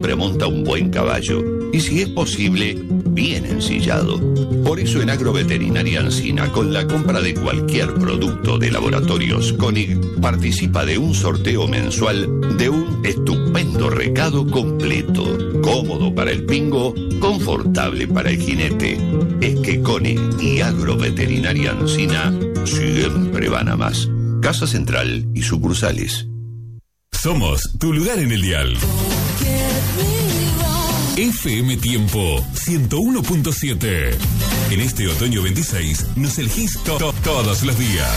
siempre monta un buen caballo y, si es posible, bien ensillado. Por eso en Agroveterinaria Encina, con la compra de cualquier producto de Laboratorios Koenig, participa de un sorteo mensual de un estupendo recado completo, cómodo para el pingo, confortable para el jinete. Es que Koenig y Agroveterinaria Encina siempre van a más. Casa Central y sucursales. Somos tu lugar en el dial. FM Tiempo 101.7. En este otoño 26 nos elegís todos los días.